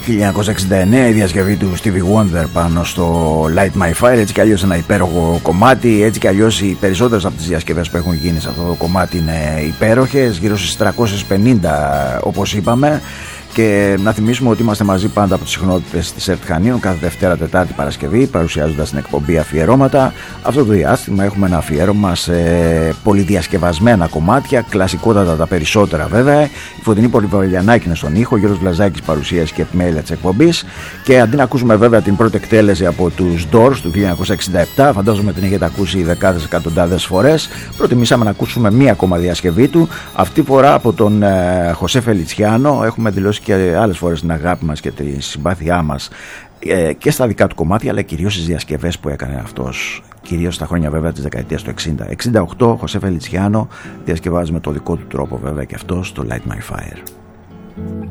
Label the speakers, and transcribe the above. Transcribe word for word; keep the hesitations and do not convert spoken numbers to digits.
Speaker 1: χίλια εννιακόσια εξήντα εννέα η διασκευή του Stevie Wonder πάνω στο Light My Fire, έτσι κι αλλιώς ένα υπέροχο κομμάτι, έτσι κι αλλιώς οι περισσότερες από τις διασκευές που έχουν γίνει σε αυτό το κομμάτι είναι υπέροχες, γύρω στις τριακόσιες πενήντα όπως είπαμε. Και να θυμίσουμε ότι είμαστε μαζί πάντα από τις συχνότητες της ΕΡΤ Χανίων κάθε Δευτέρα, Τετάρτη, Παρασκευή, παρουσιάζοντας την εκπομπή αφιερώματα. Αυτό το διάστημα έχουμε ένα αφιέρωμα σε πολυδιασκευασμένα κομμάτια, κλασικότατα τα περισσότερα βέβαια. Η Φωτεινή Πολυβολιανάκη είναι στον ήχο, Γιώργος Βλαζάκης παρουσίαση και επιμέλεια της εκπομπής. Και αντί να ακούσουμε βέβαια την πρώτη εκτέλεση από τους Doors του χίλια εννιακόσια εξήντα επτά, φαντάζομαι την έχετε ακούσει δεκάδες εκατοντάδες φορές, προτιμήσαμε να ακούσουμε μία ακόμα διασκευή του. Αυτή φορά από τον ε, Χωσέ Φελιτσιάνο. Έχουμε δηλώσει και άλλες φορές την αγάπη μας και τη συμπάθειά μας ε, και στα δικά του κομμάτια, αλλά κυρίως στις διασκευές που έκανε αυτός, κυρίως στα χρόνια βέβαια της δεκαετίας του εξήντα. εξήντα οκτώ, Χωσέ Φελιτσιάνο διασκευάζει με το δικό του τρόπο βέβαια και αυτό στο Light My Fire.